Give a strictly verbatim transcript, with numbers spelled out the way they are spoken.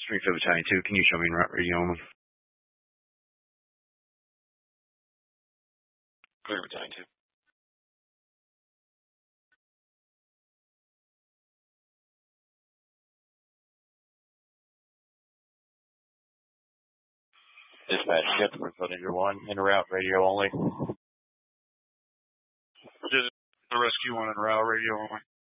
Springfield Battalion two, can you show me en route radio only? Clear Battalion two. Dispatch, get Springfield Injury one, en route radio only. Just the rescue one en route radio only.